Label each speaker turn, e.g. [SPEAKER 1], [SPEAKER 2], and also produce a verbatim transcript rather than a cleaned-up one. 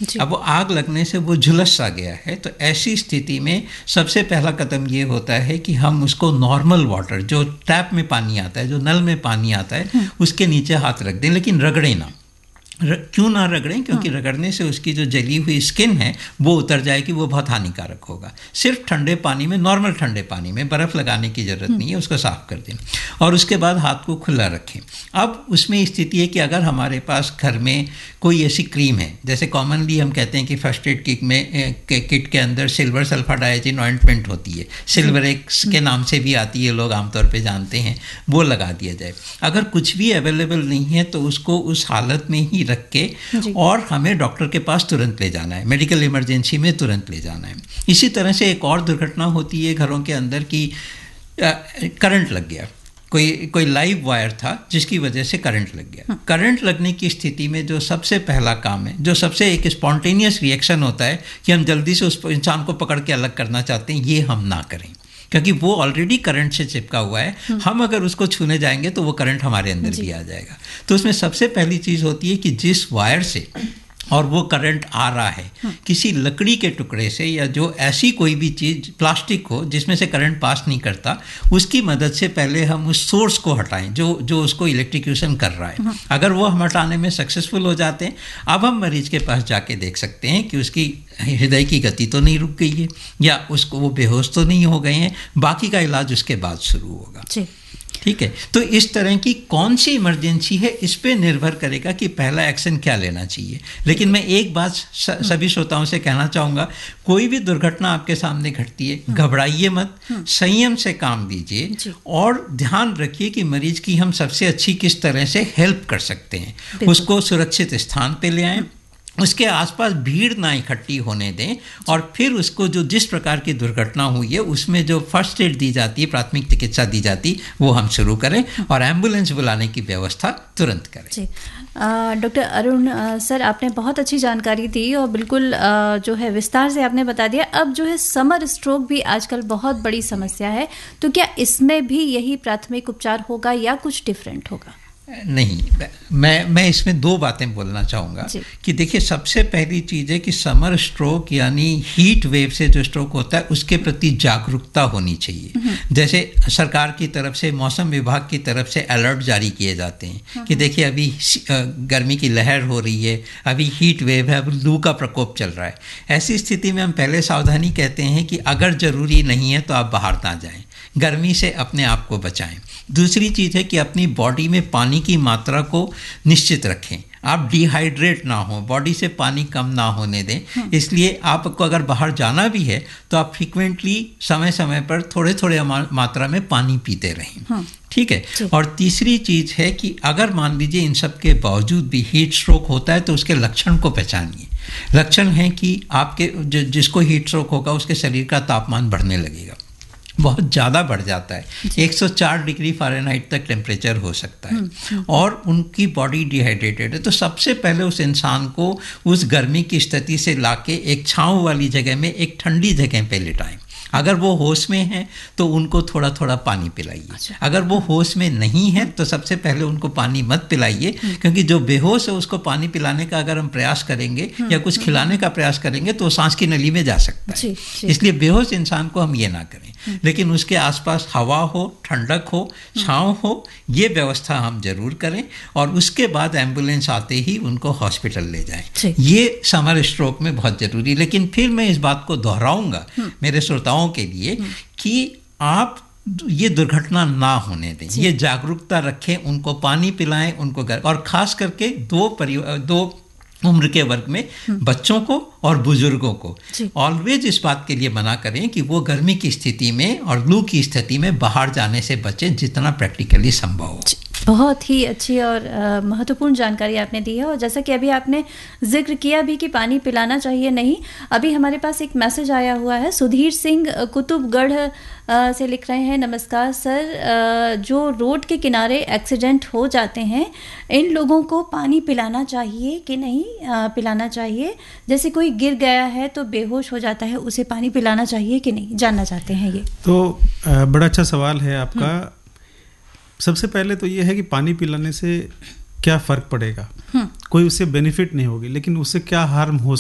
[SPEAKER 1] अब वो आग लगने से वो झुलस सा गया है, तो ऐसी स्थिति में सबसे पहला कदम ये होता है कि हम उसको नॉर्मल वाटर, जो टैप में पानी आता है, जो नल में पानी आता है, उसके नीचे हाथ रख दें, लेकिन रगड़े ना। र, क्यों ना रगड़ें? क्योंकि रगड़ने से उसकी जो जली हुई स्किन है वो उतर जाएगी, वो बहुत हानिकारक होगा। सिर्फ ठंडे पानी में, नॉर्मल ठंडे पानी में, बर्फ़ लगाने की ज़रूरत नहीं है, उसको साफ़ कर दें और उसके बाद हाथ को खुला रखें। अब उसमें स्थिति है कि अगर हमारे पास घर में कोई ऐसी क्रीम है, जैसे कॉमनली हम कहते हैं कि फर्स्ट एड किट में किट के अंदर सिल्वर सल्फा डायजीन ऑइंटमेंट होती है, सिल्वर एक्स के नाम से भी आती है, लोग आमतौर पर जानते हैं, वो लगा दिया जाए। अगर कुछ भी अवेलेबल नहीं है तो उसको उस हालत में ही रख के और हमें डॉक्टर के पास तुरंत ले जाना है, मेडिकल इमरजेंसी में तुरंत ले जाना है। इसी तरह से एक और दुर्घटना होती है घरों के अंदर की करंट लग गया, कोई कोई लाइव वायर था जिसकी वजह से करंट लग गया। करंट लगने की स्थिति में जो सबसे पहला काम है, जो सबसे एक स्पॉन्टेनियस रिएक्शन होता है कि हम जल्दी से उस इंसान को पकड़ के अलग करना चाहते हैं, ये हम ना करें, क्योंकि वो ऑलरेडी करंट से चिपका हुआ है। हम अगर उसको छूने जाएंगे तो वो करंट हमारे अंदर भी आ जाएगा। तो उसमें सबसे पहली चीज़ होती है कि जिस वायर से और वो करंट आ रहा है, किसी लकड़ी के टुकड़े से या जो ऐसी कोई भी चीज़, प्लास्टिक हो जिसमें से करंट पास नहीं करता, उसकी मदद से पहले हम उस सोर्स को हटाएं जो जो उसको इलेक्ट्रिक्यूशन कर रहा है। अगर वो हम हटाने में सक्सेसफुल हो जाते हैं, अब हम मरीज के पास जाके देख सकते हैं कि उसकी हृदय की गति तो नहीं रुक गई है या उसको वो बेहोश तो नहीं हो गए हैं, बाकी का इलाज उसके बाद शुरू होगा। ठीक है, तो इस तरह की कौन सी इमरजेंसी है, इस पे निर्भर करेगा कि पहला एक्शन क्या लेना चाहिए। लेकिन मैं एक बात सभी श्रोताओं से कहना चाहूँगा, कोई भी दुर्घटना आपके सामने घटती है, घबराइए मत, संयम से काम लीजिए और ध्यान रखिए कि मरीज की हम सबसे अच्छी किस तरह से हेल्प कर सकते हैं। उसको सुरक्षित स्थान पे ले आएँ, उसके आसपास भीड़ ना इकट्ठी होने दें और फिर उसको जो जिस प्रकार की दुर्घटना हुई है उसमें जो फर्स्ट एड दी जाती है, प्राथमिक चिकित्सा दी जाती है, वो हम शुरू करें और एम्बुलेंस बुलाने की व्यवस्था तुरंत करें।
[SPEAKER 2] जी, डॉक्टर अरुण सर, आपने बहुत अच्छी जानकारी दी और बिल्कुल आ, जो है विस्तार से आपने बता दिया। अब जो है समर स्ट्रोक भी आजकल बहुत बड़ी समस्या है, तो क्या इसमें भी यही प्राथमिक उपचार होगा या कुछ डिफरेंट होगा?
[SPEAKER 1] नहीं, मैं मैं इसमें दो बातें बोलना चाहूँगा कि देखिए, सबसे पहली चीज़ है कि समर स्ट्रोक यानी हीट वेव से जो स्ट्रोक होता है उसके प्रति जागरूकता होनी चाहिए। जैसे सरकार की तरफ से, मौसम विभाग की तरफ से अलर्ट जारी किए जाते हैं कि देखिए अभी गर्मी की लहर हो रही है, अभी हीट वेव है, अभी लू का प्रकोप चल रहा है। ऐसी स्थिति में हम पहले सावधानी कहते हैं कि अगर ज़रूरी नहीं है तो आप बाहर ना जाएं, गर्मी से अपने आप को बचाएं। दूसरी चीज़ है कि अपनी बॉडी में पानी की मात्रा को निश्चित रखें, आप डिहाइड्रेट ना हो, बॉडी से पानी कम ना होने दें। इसलिए आपको अगर बाहर जाना भी है तो आप फ्रिक्वेंटली समय समय पर थोड़े थोड़े मात्रा में पानी पीते रहें। ठीक है। और तीसरी चीज़ है कि अगर मान लीजिए इन सब के बावजूद भी हीट स्ट्रोक होता है तो उसके लक्षण को पहचानिए। लक्षण हैं कि आपके जिसको हीट स्ट्रोक होगा उसके शरीर का तापमान बढ़ने लगेगा, बहुत ज़्यादा बढ़ जाता है, एक सौ चार डिग्री फ़ारेनहाइट तक टेम्परेचर हो सकता है और उनकी बॉडी डिहाइड्रेटेड है। तो सबसे पहले उस इंसान को उस गर्मी की स्थिति से लाके एक छांव वाली जगह में, एक ठंडी जगह पे लिटाएं। अगर वो होश में हैं तो उनको थोड़ा थोड़ा पानी पिलाइए। अच्छा। अगर वो होश में नहीं है तो सबसे पहले उनको पानी मत पिलाइए, क्योंकि जो बेहोश है उसको पानी पिलाने का अगर हम प्रयास करेंगे या कुछ खिलाने का प्रयास करेंगे तो सांस की नली में जा सकता है। इसलिए बेहोश इंसान को हम ये ना करें, लेकिन उसके आसपास हवा हो, ठंडक हो, छाँव हो, ये व्यवस्था हम जरूर करें और उसके बाद एम्बुलेंस आते ही उनको हॉस्पिटल ले जाएं। ये समर स्ट्रोक में बहुत जरूरी। लेकिन फिर मैं इस बात को दोहराऊंगा मेरे श्रोताओं के लिए कि आप ये दुर्घटना ना होने दें, ये जागरूकता रखें, उनको पानी पिलाएं, उनको घर, और खास करके दो परिवार, दो उम्र के वर्ग में बच्चों को और बुजुर्गों को ऑलवेज इस बात के लिए मना करें कि वो गर्मी की स्थिति में और लू की स्थिति में बाहर जाने से बचें जितना प्रैक्टिकली संभव हो।
[SPEAKER 2] बहुत ही अच्छी और महत्वपूर्ण जानकारी आपने दी है। और जैसा कि अभी आपने जिक्र किया भी कि पानी पिलाना चाहिए नहीं, अभी हमारे पास एक मैसेज आया हुआ है। सुधीर सिंह कुतुबगढ़ से लिख रहे हैं, नमस्कार सर, जो रोड के किनारे एक्सीडेंट हो जाते हैं इन लोगों को पानी पिलाना चाहिए कि नहीं पिलाना चाहिए? जैसे कोई गिर गया है तो बेहोश हो जाता है, उसे पानी पिलाना चाहिए कि नहीं, जानना चाहते हैं ये।
[SPEAKER 3] तो बड़ा अच्छा सवाल है आपका। सबसे पहले तो ये है कि पानी पिलाने से क्या फ़र्क पड़ेगा, कोई उससे बेनिफिट नहीं होगी, लेकिन उससे क्या हार्म हो